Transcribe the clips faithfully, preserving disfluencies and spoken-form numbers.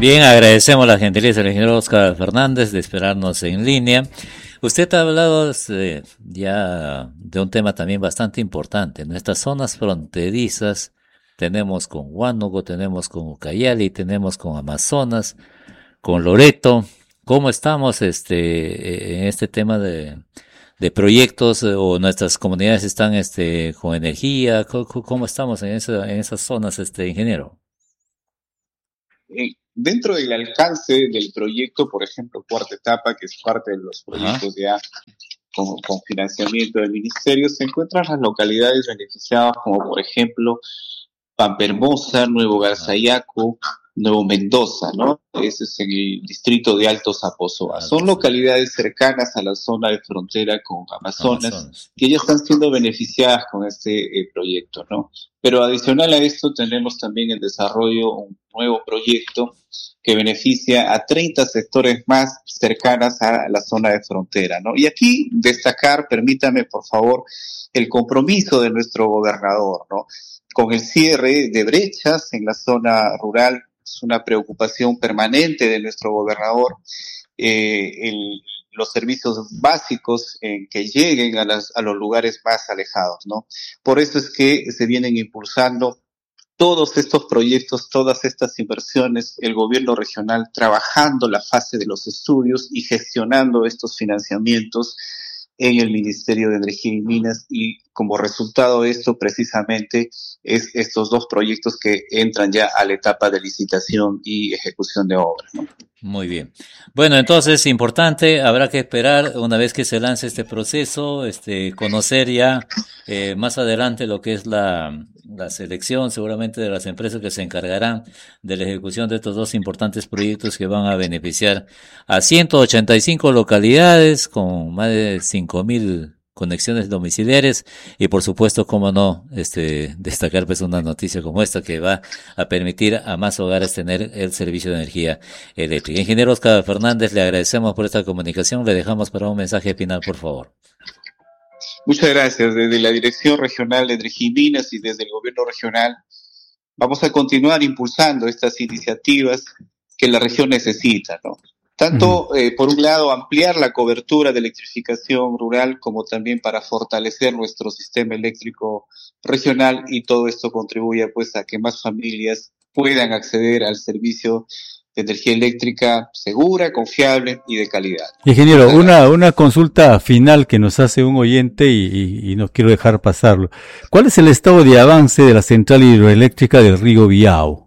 Bien, agradecemos la gentileza del ingeniero Oscar Fernández de esperarnos en línea. Usted ha hablado eh, ya de un tema también bastante importante. En estas zonas fronterizas tenemos con Huánuco, tenemos con Ucayali, tenemos con Amazonas, con Loreto. ¿Cómo estamos este en este tema de, de proyectos eh, o nuestras comunidades están este con energía? ¿Cómo, cómo estamos en esa, en esas zonas, este ingeniero? Eh, dentro del alcance del proyecto, por ejemplo, cuarta etapa, que es parte de los proyectos ya con, con financiamiento del ministerio, se encuentran las localidades beneficiadas como, por ejemplo, Pampermosa, Nuevo Garzayaco, Nuevo Mendoza, ¿no? Ese es el distrito de Alto Zaposoa. Son localidades cercanas a la zona de frontera con Amazonas, Amazonas. que ya están siendo beneficiadas con este eh, proyecto, ¿no? Pero adicional a esto tenemos también el desarrollo un nuevo proyecto que beneficia a treinta sectores más cercanas a la zona de frontera, ¿no? Y aquí destacar, permítame por favor, el compromiso de nuestro gobernador, ¿no? Con el cierre de brechas en la zona rural, es una preocupación permanente de nuestro gobernador, eh, el, los servicios básicos eh, que lleguen a, las, a los lugares más alejados, ¿no? Por eso es que se vienen impulsando todos estos proyectos, todas estas inversiones, el gobierno regional trabajando la fase de los estudios y gestionando estos financiamientos en el Ministerio de Energía y Minas, y como resultado de esto precisamente es estos dos proyectos que entran ya a la etapa de licitación y ejecución de obras, ¿no? Muy bien. Bueno, entonces, importante, habrá que esperar una vez que se lance este proceso, este, conocer ya eh, más adelante lo que es la, la selección seguramente de las empresas que se encargarán de la ejecución de estos dos importantes proyectos que van a beneficiar a ciento ochenta y cinco localidades con más de cinco mil conexiones domiciliares y por supuesto, cómo no, este, destacar pues una noticia como esta que va a permitir a más hogares tener el servicio de energía eléctrica. Ingeniero Oscar Fernández, le agradecemos por esta comunicación, le dejamos para un mensaje final, por favor. Muchas gracias. Desde la Dirección Regional de Energía y Minas y desde el Gobierno Regional vamos a continuar impulsando estas iniciativas que la región necesita, ¿no? Tanto, eh, por un lado, ampliar la cobertura de electrificación rural, como también para fortalecer nuestro sistema eléctrico regional, y todo esto contribuye pues a que más familias puedan acceder al servicio de energía eléctrica segura, confiable y de calidad. Ingeniero, una, una consulta final que nos hace un oyente y, y, y no quiero dejar pasarlo. ¿Cuál es el estado de avance de la central hidroeléctrica del río Biao?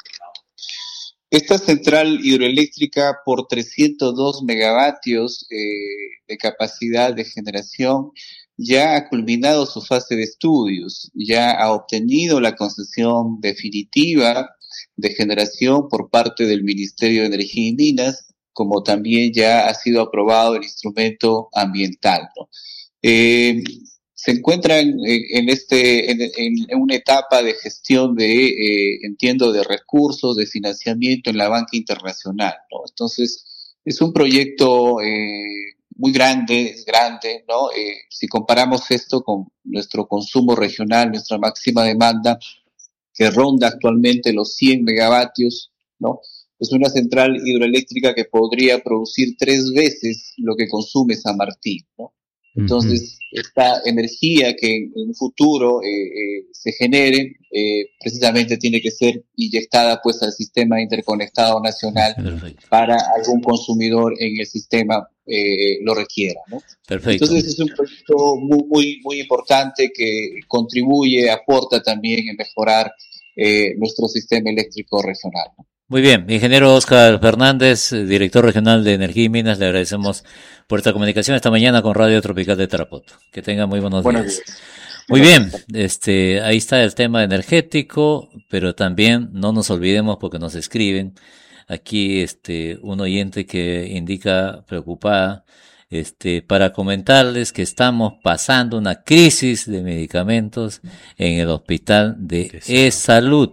Esta central hidroeléctrica por trescientos dos megavatios eh, de capacidad de generación ya ha culminado su fase de estudios, ya ha obtenido la concesión definitiva de generación por parte del Ministerio de Energía y Minas, como también ya ha sido aprobado el instrumento ambiental, ¿no? Eh, se encuentran en, en este en, en una etapa de gestión de, eh, entiendo, de recursos, de financiamiento en la banca internacional, ¿no? Entonces, es un proyecto eh, muy grande, es grande, ¿no? Eh, si comparamos esto con nuestro consumo regional, nuestra máxima demanda, que ronda actualmente los cien megavatios, ¿no? Es una central hidroeléctrica que podría producir tres veces lo que consume San Martín, ¿no? Entonces, uh-huh. esta energía que en un futuro eh, eh, se genere, eh, precisamente tiene que ser inyectada pues al sistema interconectado nacional. Perfecto. Para algún consumidor en el sistema eh, lo requiera, ¿no? Perfecto. Entonces, es un proyecto muy, muy, muy importante que contribuye, aporta también en mejorar eh, nuestro sistema eléctrico regional, ¿no? Muy bien, ingeniero Oscar Fernández, director regional de Energía y Minas, le agradecemos por esta comunicación esta mañana con Radio Tropical de Tarapoto. Que tenga muy buenos, buenos días. días. Muy bien, este, ahí está el tema energético, pero también no nos olvidemos, porque nos escriben aquí este un oyente que indica preocupada, este, para comentarles que estamos pasando una crisis de medicamentos en el hospital de E-Salud.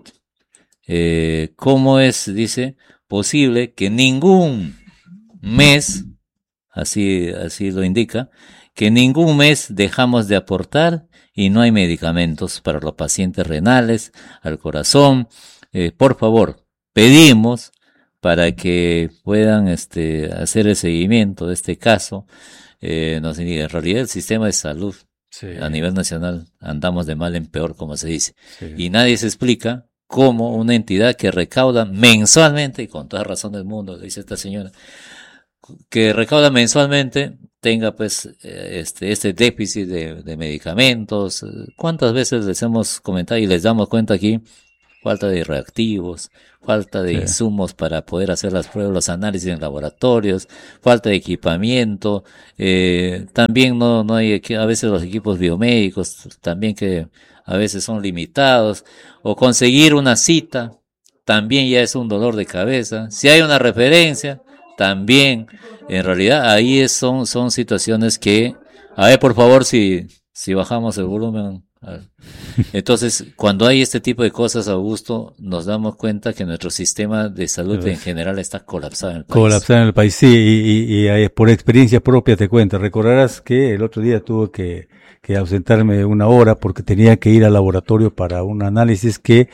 Eh, ¿Cómo es, dice, posible que ningún mes, así, así lo indica, que ningún mes dejamos de aportar y no hay medicamentos para los pacientes renales, al corazón? Eh, por favor, pedimos para que puedan este, hacer el seguimiento de este caso. Eh, no sé, en realidad el sistema de salud sí. a nivel nacional andamos de mal en peor, como se dice. Sí. Y nadie se explica cómo una entidad que recauda mensualmente, y con toda razón del mundo, dice esta señora, que recauda mensualmente, tenga pues este, este déficit de, de medicamentos. ¿Cuántas veces les hemos comentado y les damos cuenta aquí? Falta de reactivos, falta de sí. insumos para poder hacer las pruebas, los análisis en laboratorios, falta de equipamiento, eh, también no, no hay, a veces los equipos biomédicos, también que a veces son limitados, o conseguir una cita, también ya es un dolor de cabeza. Si hay una referencia, también, en realidad ahí es, son, son situaciones que, a ver por favor si, si bajamos el volumen. Entonces, cuando hay este tipo de cosas, Augusto, nos damos cuenta que nuestro sistema de salud en general está colapsado en el país. Colapsado en el país, sí, y, y, y por experiencia propia te cuento. Recordarás que el otro día tuve que, que ausentarme una hora porque tenía que ir al laboratorio para un análisis que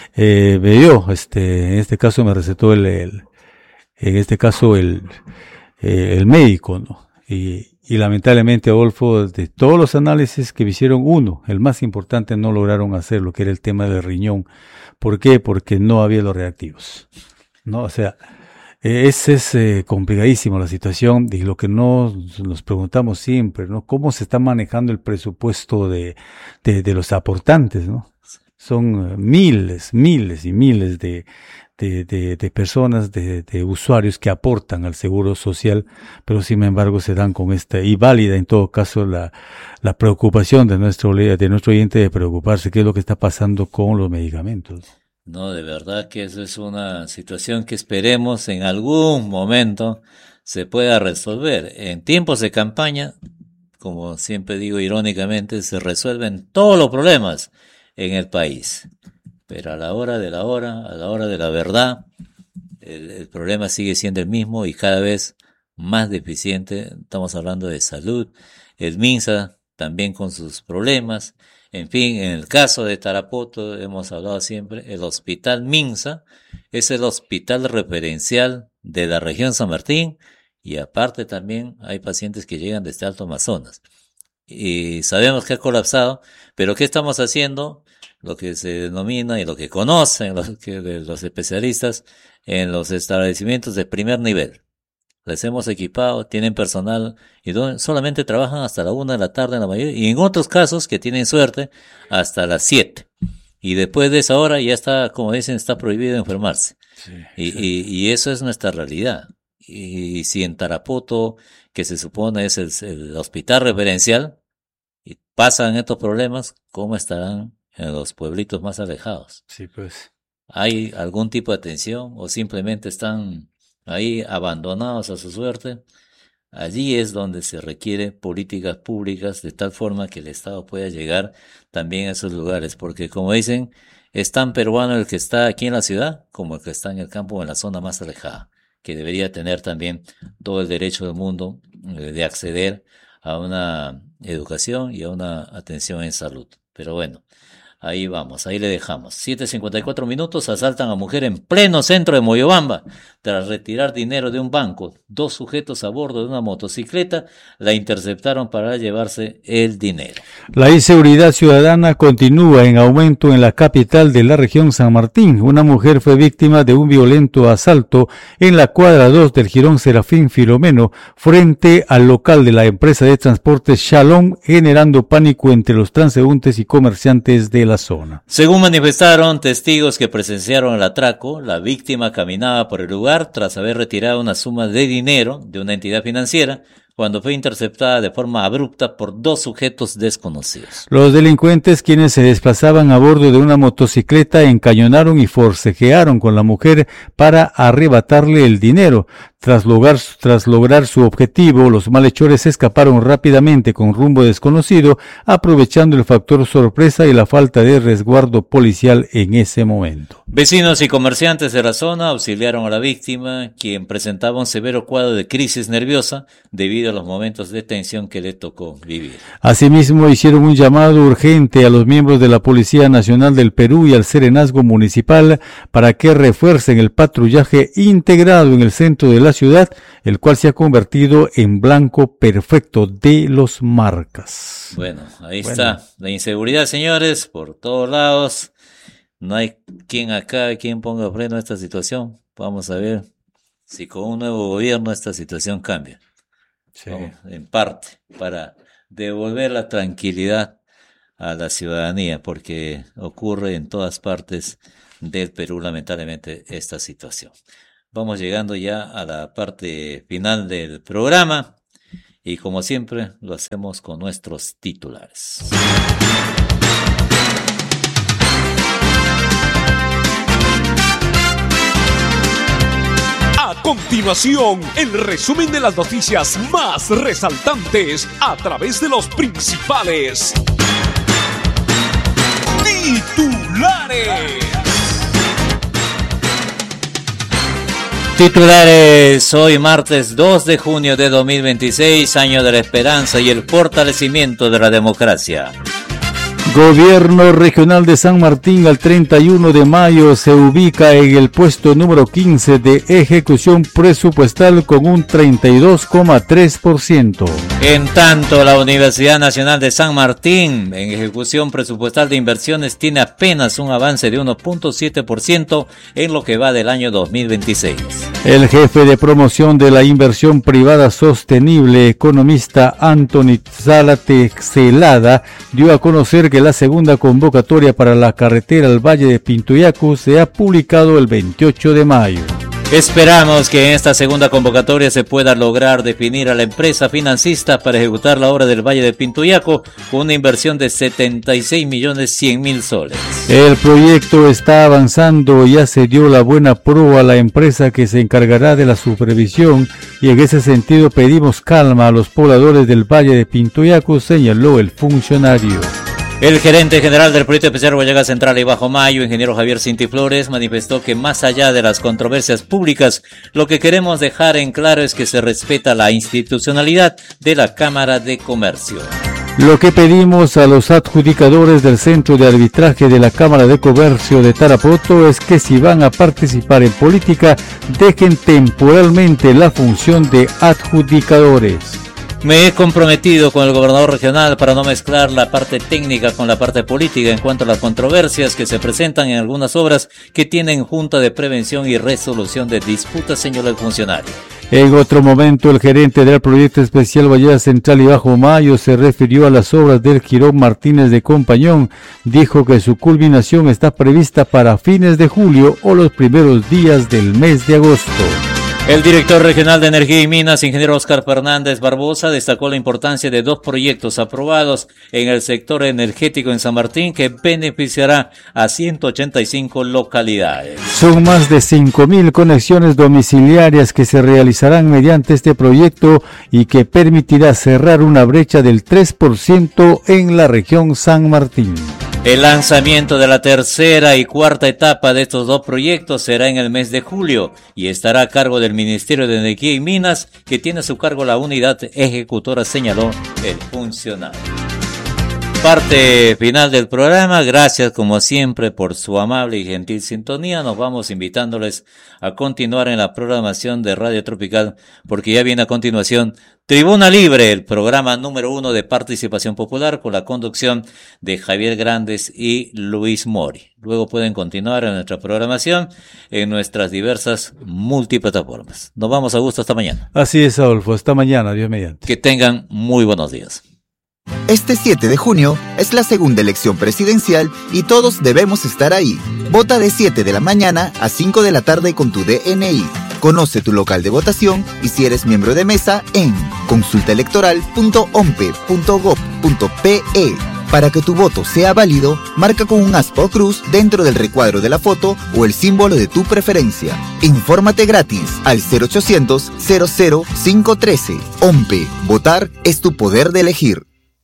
eh, me dio, este, en este caso me recetó el, el en este caso el, eh, el médico, ¿no? Y, y lamentablemente, Adolfo, de todos los análisis que me hicieron, uno, el más importante, no lograron hacer lo que era el tema del riñón. ¿Por qué? Porque no había los reactivos, ¿no? O sea, es, es eh, complicadísimo la situación y lo que nos, nos preguntamos siempre, ¿no? ¿Cómo se está manejando el presupuesto de, de, de los aportantes, ¿no? Son uh, miles, miles y miles de, de, de, de personas, de, de usuarios que aportan al seguro social, pero sin embargo se dan con esta, y válida en todo caso la, la preocupación de nuestro, de nuestro oyente de preocuparse qué es lo que está pasando con los medicamentos. No, de verdad que eso es una situación que esperemos en algún momento se pueda resolver. En tiempos de campaña, como siempre digo irónicamente, se resuelven todos los problemas en el país. Pero a la hora de la hora, a la hora de la verdad, el, el problema sigue siendo el mismo y cada vez más deficiente. Estamos hablando de salud, el MINSA también con sus problemas. En fin, en el caso de Tarapoto, hemos hablado siempre, el Hospital MINSA es el hospital referencial de la región San Martín y aparte también hay pacientes que llegan desde Alto Amazonas. Y sabemos que ha colapsado, pero ¿qué estamos haciendo? Lo que se denomina y lo que conocen los, que, los especialistas en los establecimientos de primer nivel. Les hemos equipado, tienen personal y donde solamente trabajan hasta la una de la tarde en la mayoría y en otros casos que tienen suerte hasta las siete. Y después de esa hora ya está, como dicen, está prohibido enfermarse. Sí, y, sí. Y, y eso es nuestra realidad. Y si en Tarapoto, que se supone es el, el hospital referencial, y pasan estos problemas, ¿cómo estarán en los pueblitos más alejados? Sí, pues. ¿Hay algún tipo de atención o simplemente están ahí abandonados a su suerte? Allí es donde se requiere políticas públicas de tal forma que el Estado pueda llegar también a esos lugares, porque como dicen, es tan peruano el que está aquí en la ciudad como el que está en el campo o en la zona más alejada, que debería tener también todo el derecho del mundo de acceder a una educación y a una atención en salud. Pero bueno, ahí vamos, ahí le dejamos. siete cincuenta y cuatro minutos, asaltan a mujer en pleno centro de Moyobamba. Tras retirar dinero de un banco, dos sujetos a bordo de una motocicleta la interceptaron para llevarse el dinero. La inseguridad ciudadana continúa en aumento en la capital de la región San Martín. Una mujer fue víctima de un violento asalto en la cuadra dos del jirón Serafín Filomeno, frente al local de la empresa de transportes Shalom, generando pánico entre los transeúntes y comerciantes de la zona. Según manifestaron testigos que presenciaron el atraco, la víctima caminaba por el lugar tras haber retirado una suma de dinero de una entidad financiera cuando fue interceptada de forma abrupta por dos sujetos desconocidos. Los delincuentes, quienes se desplazaban a bordo de una motocicleta, encañonaron y forcejearon con la mujer para arrebatarle el dinero. Tras lograr, tras lograr su objetivo, los malhechores escaparon rápidamente con rumbo desconocido, aprovechando el factor sorpresa y la falta de resguardo policial en ese momento. Vecinos y comerciantes de la zona auxiliaron a la víctima, quien presentaba un severo cuadro de crisis nerviosa debido debido a los momentos de tensión que le tocó vivir. Asimismo, hicieron un llamado urgente a los miembros de la Policía Nacional del Perú y al Serenazgo Municipal para que refuercen el patrullaje integrado en el centro de la ciudad, el cual se ha convertido en blanco perfecto de los marcas. Bueno, ahí bueno. está la inseguridad, señores, por todos lados. No hay quien acá, quien ponga freno a esta situación. Vamos a ver si con un nuevo gobierno esta situación cambia. Sí. Vamos, en parte, para devolver la tranquilidad a la ciudadanía, porque ocurre en todas partes del Perú, lamentablemente, esta situación. Vamos llegando ya a la parte final del programa y, como siempre, lo hacemos con nuestros titulares. A continuación, el resumen de las noticias más resaltantes a través de los principales titulares. Titulares, hoy martes dos de junio de dos mil veintiséis, año de la esperanza y el fortalecimiento de la democracia. Gobierno Regional de San Martín al treinta y uno de mayo se ubica en el puesto número quince de ejecución presupuestal con un treinta y dos coma tres por ciento. En tanto, la Universidad Nacional de San Martín en ejecución presupuestal de inversiones tiene apenas un avance de uno punto siete por ciento en lo que va del año dos mil veintiséis. El jefe de promoción de la inversión privada sostenible, economista Anthony Zárate Celada, dio a conocer que la segunda convocatoria para la carretera al Valle de Pintuyacu se ha publicado el veintiocho de mayo. Esperamos que en esta segunda convocatoria se pueda lograr definir a la empresa financista para ejecutar la obra del Valle de Pintuyacu con una inversión de setenta y seis millones cien mil soles. El proyecto está avanzando y ya se dio la buena prueba a la empresa que se encargará de la supervisión y en ese sentido pedimos calma a los pobladores del Valle de Pintuyacu, señaló el funcionario. El gerente general del Proyecto Especial Huallaga Central y Bajo Mayo, ingeniero Javier Cintiflores, manifestó que más allá de las controversias públicas, lo que queremos dejar en claro es que se respeta la institucionalidad de la Cámara de Comercio. Lo que pedimos a los adjudicadores del Centro de Arbitraje de la Cámara de Comercio de Tarapoto es que si van a participar en política, dejen temporalmente la función de adjudicadores. Me he comprometido con el gobernador regional para no mezclar la parte técnica con la parte política en cuanto a las controversias que se presentan en algunas obras que tienen Junta de Prevención y Resolución de Disputas, señaló el funcionario. En otro momento, el gerente del Proyecto Especial Huallaga Central y Bajo Mayo se refirió a las obras del Girón Martínez de Compañón. Dijo que su culminación está prevista para fines de julio o los primeros días del mes de agosto. El director regional de Energía y Minas, ingeniero Oscar Fernández Barbosa, destacó la importancia de dos proyectos aprobados en el sector energético en San Martín que beneficiará a ciento ochenta y cinco localidades. Son más de cinco mil conexiones domiciliarias que se realizarán mediante este proyecto y que permitirá cerrar una brecha del tres por ciento en la región San Martín. El lanzamiento de la tercera y cuarta etapa de estos dos proyectos será en el mes de julio y estará a cargo del Ministerio de Energía y Minas, que tiene a su cargo la unidad ejecutora, señaló el funcionario. Parte final del programa. Gracias como siempre por su amable y gentil sintonía. Nos vamos invitándoles a continuar en la programación de Radio Tropical, porque ya viene a continuación Tribuna Libre, el programa número uno de participación popular con la conducción de Javier Grandes y Luis Mori. Luego pueden continuar en nuestra programación en nuestras diversas multiplataformas. Nos vamos a gusto hasta mañana. Así es, Adolfo. Hasta mañana, Dios mediante. Que tengan muy buenos días. Este siete de junio es la segunda elección presidencial y todos debemos estar ahí. Vota de siete de la mañana a cinco de la tarde con tu D N I. Conoce tu local de votación y si eres miembro de mesa en consulta electoral punto ompe punto gob punto pe. Para que tu voto sea válido, marca con un aspa o cruz dentro del recuadro de la foto o el símbolo de tu preferencia. Infórmate gratis al cero ochocientos cero cero cinco uno tres. OMPE. Votar es tu poder de elegir.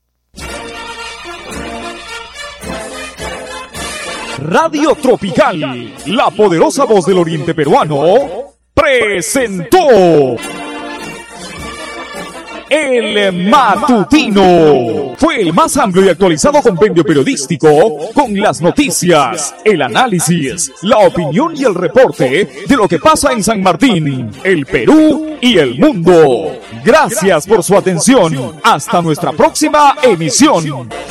Radio Tropical, la poderosa voz del oriente peruano, presentó El Matutino. Fue el más amplio y actualizado compendio periodístico con las noticias, el análisis, la opinión y el reporte de lo que pasa en San Martín, el Perú y el mundo. Gracias por su atención. Hasta nuestra próxima emisión.